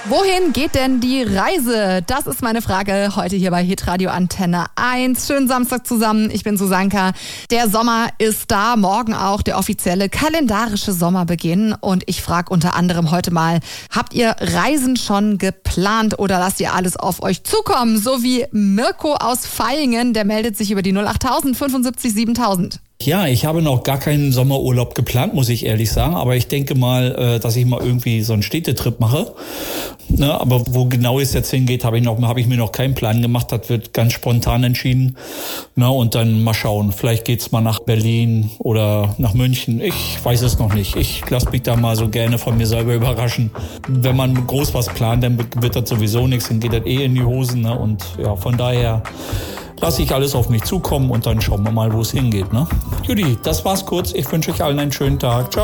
Wohin geht denn die Reise? Das ist meine Frage heute hier bei Hitradio Antenne 1. Schönen Samstag zusammen, ich bin Susanka. Der Sommer ist da, morgen auch der offizielle kalendarische Sommerbeginn. Und ich frage unter anderem heute mal, habt ihr Reisen schon geplant oder lasst ihr alles auf euch zukommen? So wie Mirko aus Vaihingen, der meldet sich über die 08000 75 7000. Ja, ich habe noch gar keinen Sommerurlaub geplant, muss ich ehrlich sagen. Aber ich denke mal, dass ich mal irgendwie so einen Städtetrip mache. Ne, aber wo genau es jetzt hingeht, habe ich mir noch keinen Plan gemacht. Das wird ganz spontan entschieden. Ne, und dann mal schauen. Vielleicht geht's mal nach Berlin oder nach München. Ich weiß es noch nicht. Ich lasse mich da mal so gerne von mir selber überraschen. Wenn man groß was plant, dann wird das sowieso nichts. Dann geht das in die Hosen. Ne? Und ja, von daher lasse ich alles auf mich zukommen und dann schauen wir mal, wo es hingeht. Ne? Judy, das war's kurz. Ich wünsche euch allen einen schönen Tag. Ciao.